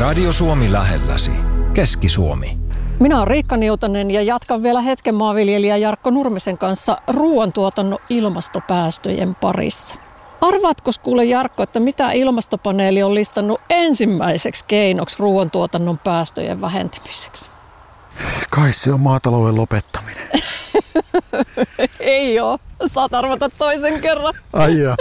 Radio Suomi lähelläsi. Keski-Suomi. Minä olen Riikka Niutanen ja jatkan vielä hetken maanviljelijä Jarkko Nurmisen kanssa ruoantuotannon ilmastopäästöjen parissa. Arvaatko kuule Jarkko, että mitä ilmastopaneeli on listannut ensimmäiseksi keinoksi ruoantuotannon päästöjen vähentämiseksi? Kai se on maatalouden lopettaminen. Ei oo. Saat arvata toisen kerran. Ai jaa.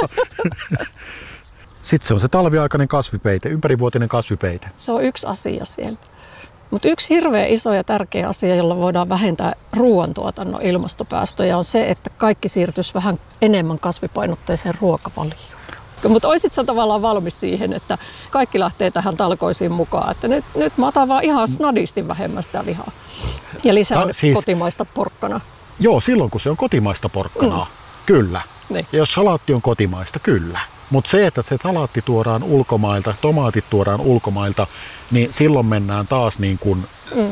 Sitten se on se talviaikainen kasvipeite, ympärivuotinen kasvipeite. Se on yksi asia siellä. Mutta yksi hirveän iso ja tärkeä asia, jolla voidaan vähentää ruoantuotannon ilmastopäästöjä, on se, että kaikki siirtyisi vähän enemmän kasvipainotteiseen ruokavalioon. Mutta oisit sä tavallaan valmis siihen, että kaikki lähtee tähän talkoisiin mukaan, että nyt mä otan vaan ihan snadisti vähemmän sitä lihaa ja lisää kotimaista porkkanaa. Joo, silloin kun se on kotimaista porkkanaa, kyllä. Niin. Ja jos salaatti on kotimaista, kyllä. Mutta se, että se salaatti tuodaan ulkomailta, tomaatit tuodaan ulkomailta, niin silloin mennään taas niin kuin...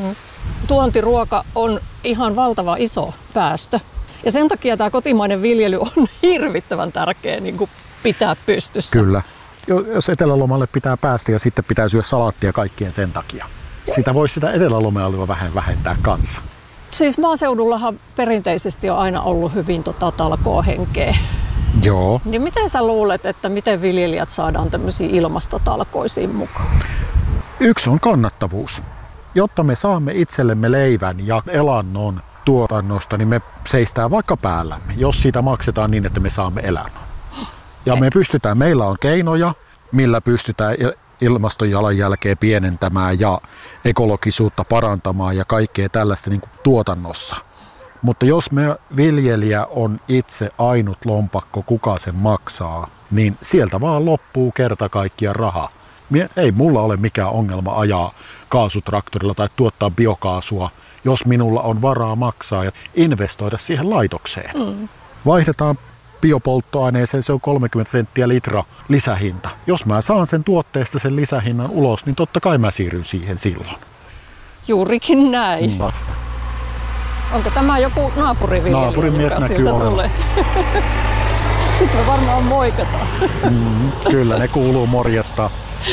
Tuontiruoka on ihan valtava iso päästö. Ja sen takia tämä kotimainen viljely on hirvittävän tärkeä niin kuin pitää pystyssä. Kyllä. Jos etelälomalle pitää päästä ja sitten pitää syödä salaattia kaikkien sen takia. Sitä voisi sitä etelälomea vähän vähentää kanssa. Siis maaseudullahan perinteisesti on aina ollut hyvin talkoohenkeä. Joo. Niin miten sä luulet, että miten viljelijät saadaan tämmöisiin ilmastotalkoisiin mukaan? Yksi on kannattavuus. Jotta me saamme itsellemme leivän ja elannon tuotannosta, niin me seistään vaikka päällämme, jos siitä maksetaan niin, että me saamme elannon. Ja meillä on keinoja, millä pystytään ilmastonjalanjälkeä pienentämään ja ekologisuutta parantamaan ja kaikkea tällaista niin kuin tuotannossa. Mutta jos me viljelijä on itse ainut lompakko, kuka sen maksaa, niin sieltä vaan loppuu kerta kaikkiaan raha. Ei mulla ole mikään ongelma ajaa kaasutraktorilla tai tuottaa biokaasua, jos minulla on varaa maksaa ja investoida siihen laitokseen. Vaihdetaan biopolttoaineeseen, se on 30 senttiä litra lisähinta. Jos mä saan sen tuotteesta sen lisähinnan ulos, niin totta kai mä siirryn siihen silloin. Juurikin näin. Vasta. Onko tämä joku naapuriviljelijä, Naapurin mies joka näkyy siltä olevan. tulee? Sitten me varmaan moikataan. Kyllä, ne kuuluu morjesta.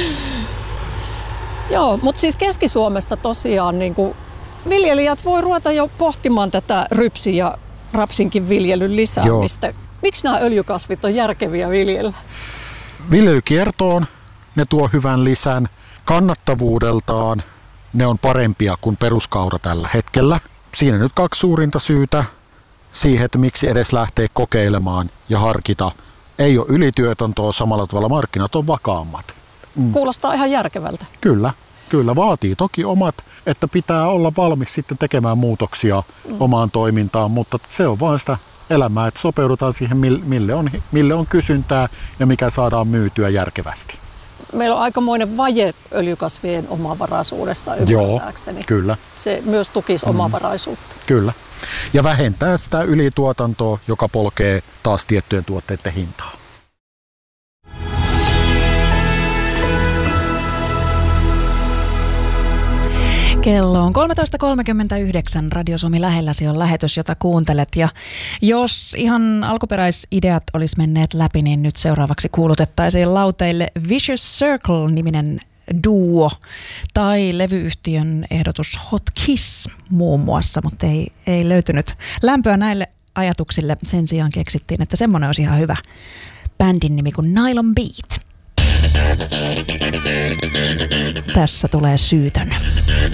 Joo, mutta siis Keski-Suomessa tosiaan niin kuin viljelijät voi ruveta jo pohtimaan tätä rypsi- ja rapsinkin viljelyn lisäämistä. Joo. Miksi nämä öljykasvit on järkeviä viljellä? Viljelykiertoon ne tuo hyvän lisän. Kannattavuudeltaan ne on parempia kuin peruskaura tällä hetkellä. Siinä nyt 2 suurinta syytä siihen, että miksi edes lähtee kokeilemaan ja harkita. Ei ole ylityötantoa, samalla tavalla markkinat on vakaammat. Kuulostaa ihan järkevältä. Kyllä vaatii toki omat, että pitää olla valmis sitten tekemään muutoksia omaan toimintaan, mutta se on vain sitä elämää, että sopeudutaan siihen, mille on kysyntää ja mikä saadaan myytyä järkevästi. Meillä on aikamoinen vaje öljykasvien omavaraisuudessa ymmärtääkseni. Joo, kyllä. Se myös tukisi omavaraisuutta. Kyllä. Ja vähentää sitä ylituotantoa, joka polkee taas tiettyjen tuotteiden hintaa. Kello on 13.39. Radio Suomi lähelläsi on lähetys, jota kuuntelet. Ja jos ihan alkuperäisideat olisi menneet läpi, niin nyt seuraavaksi kuulutettaisiin lauteille Vicious Circle-niminen duo tai levyyhtiön ehdotus Hot Kiss muun muassa, mutta ei löytynyt lämpöä näille ajatuksille. Sen sijaan keksittiin, että semmoinen olisi ihan hyvä bändin nimi kuin Nylon Beat. Tässä tulee Syytön.